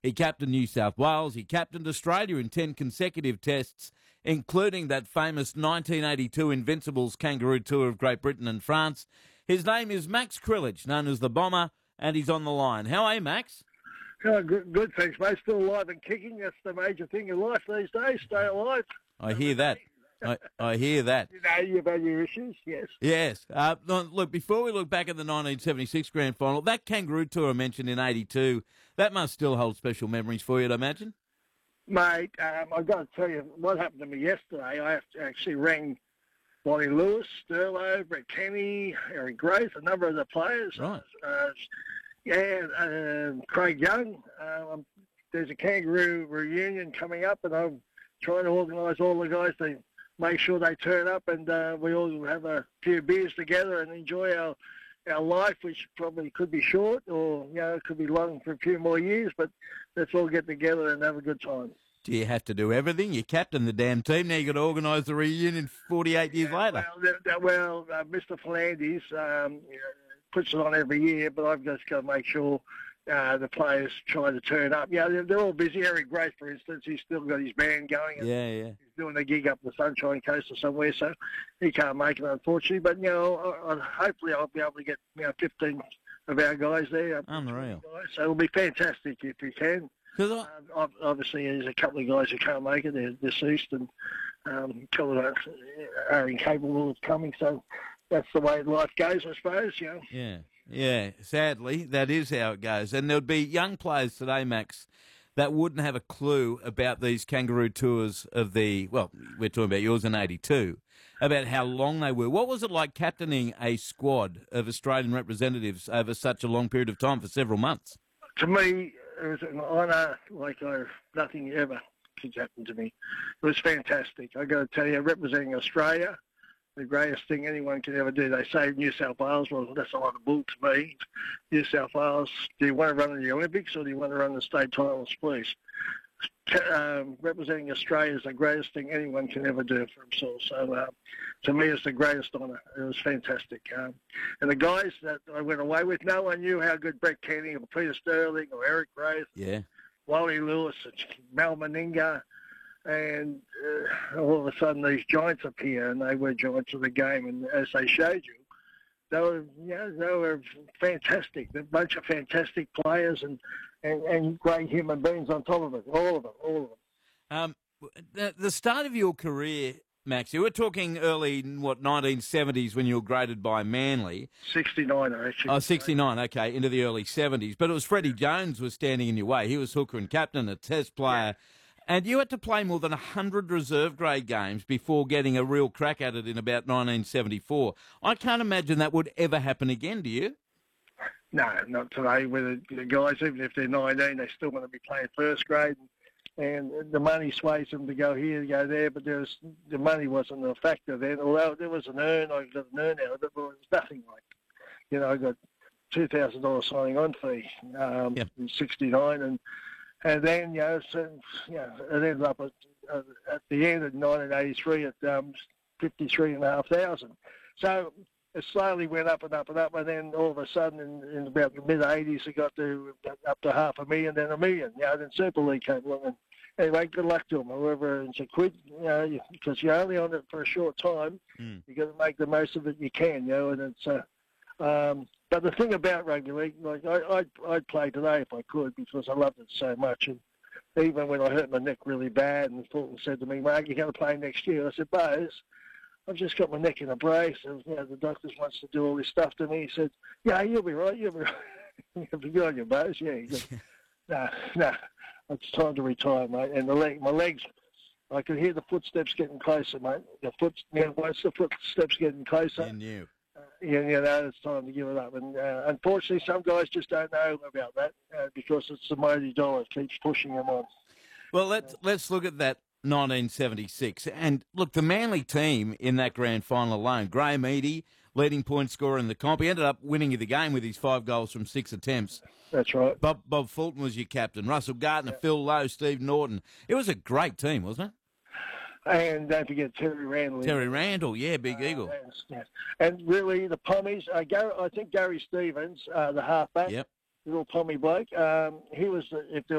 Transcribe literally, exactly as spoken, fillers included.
He captained New South Wales. He captained Australia in ten consecutive tests, including that famous nineteen eighty-two Invincibles Kangaroo Tour of Great Britain and France. His name is Max Krilich, known as the Bomber, and he's on the line. How are you, Max? Oh, good, good, thanks, mate. Still alive and kicking. That's the major thing in life these days. Stay alive. I hear that. I, I hear that. You know, you've had your issues, yes. Yes. Uh, look, before we look back at the nineteen seventy-six Grand Final, that Kangaroo Tour I mentioned in eighty-two, that must still hold special memories for you, I'd imagine? Mate, um, I've got to tell you what happened to me yesterday. I actually rang Wally Lewis, Sterlo, Brett Kenny, Eric Grace, a number of the players. Right. Uh, yeah, uh, Craig Young. Uh, um, there's a Kangaroo reunion coming up, and I'm trying to organise all the guys to make sure they turn up, and uh, we all have a few beers together and enjoy our our life, which probably could be short or, you know, it could be long for a few more years, but let's all get together and have a good time. Do you have to do everything? You captain the damn team. Now you've got to organise the reunion forty-eight years yeah, later. Well, that, that, well uh, Mister Flanders um, you know, puts it on every year, but I've just got to make sure uh, the players try to turn up. Yeah, they're, they're all busy. Eric Grace, for instance, he's still got his band going. And yeah, yeah. He's doing a gig up the Sunshine Coast or somewhere, so he can't make it, unfortunately. But, you know, I, I, hopefully I'll be able to get, you know, fifteen of our guys there. Unreal. Guys. So it'll be fantastic if you can. I... Um, obviously, there's a couple of guys who can't make it. They're deceased, and um, a couple of us are incapable of coming. So that's the way life goes, I suppose. You know. Yeah, yeah. Sadly, that is how it goes. And there'll be young players today, Max, that wouldn't have a clue about these Kangaroo Tours of the. Well, we're talking about yours in eighty-two. About how long they were. What was it like captaining a squad of Australian representatives over such a long period of time for several months? To me, it was an honour like I, nothing ever could happen to me. It was fantastic. I got to tell you, representing Australia, the greatest thing anyone can ever do. They say New South Wales, well, that's a lot of bull to me. New South Wales, do you want to run in the Olympics or do you want to run the state titles, please? Um, representing Australia is the greatest thing anyone can ever do for themselves. So uh, to me, it's the greatest honour. It was fantastic. Um, and the guys that I went away with, no one knew how good Brett Kenny or Peter Sterling or Eric Grace, yeah, Wally Lewis, Mal Meninga, and uh, all of a sudden these giants appear, and they were giants of the game. And as they showed you, they were, you know, they were fantastic. A bunch of fantastic players and, and, and great human beings on top of it. All of them, all of them. Um, the, the start of your career, Max, you were talking early, what, nineteen seventies when you were graded by Manly. sixty-nine, actually. Oh, sixty-nine, okay, into the early seventies. But it was Freddie Jones was standing in your way. He was hooker and captain, a test player. Yeah. And you had to play more than one hundred reserve grade games before getting a real crack at it in about nineteen seventy-four. I can't imagine that would ever happen again, do you? No, not today. With the guys, even if they're nineteen, they still want to be playing first grade. And the money sways them to go here, to go there, but there was, the money wasn't a factor then. Although there was an earn, I got an earn out of it, but it was nothing like, you know, I got two thousand dollars signing on fee um, yep. in sixty-nine, and And then, you know, so, you know, it ended up at, uh, at the end of nineteen eighty-three at um, fifty-three and a half thousand. So it slowly went up and up and up, and then all of a sudden, in, in about the mid eighties, it got to up to half a million, then a million. You know, then Super League came along, and anyway, good luck to them. Whoever it's a quid, you know, because you're only on it for a short time. Mm. You got to make the most of it you can, you know, and it's. Uh, um, But the thing about rugby league, like I, I'd, I'd play today if I could because I loved it so much. And even when I hurt my neck really bad, and Fulton said to me, "Mark, you're going to play next year." I said, "Bose, I've just got my neck in a brace, and you know, the doctors wants to do all this stuff to me." He said, "Yeah, you'll be right. You'll be right. You'll be good on your Bose." Yeah, he said, "No, no, it's time to retire, mate." And the leg, my legs, I could hear the footsteps getting closer, mate. The foot, you know, once the footsteps getting closer. You knew. You know, it's time to give it up. And uh, unfortunately, some guys just don't know about that uh, because it's the mighty dollar that keeps pushing them on. Well, let's, let's look at that nineteen seventy-six. And look, the Manly team in that grand final alone, Graham Eadie, leading point scorer in the comp. He ended up winning the game with his five goals from six attempts. That's right. Bob, Bob Fulton was your captain. Russell Gardner, yeah. Phil Lowe, Steve Norton. It was a great team, wasn't it? And don't forget Terry Randall. Terry Randall, yeah, Big uh, Eagle. Yeah. And really, the Pommies, uh, Gary, I think Gary Stevens, uh, the halfback, yep. little Pommy bloke, um, he was, if there